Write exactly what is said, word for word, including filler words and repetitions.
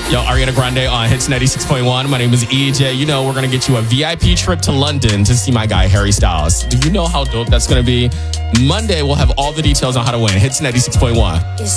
Yo, Ariana Grande on Hits ninety-six point one. My name is E J. You know, we're going to get you a V I P trip to London to see my guy, Harry Styles. Do you know how dope that's going to be? Monday, we'll have all the details on how to win. Hits ninety-six point one.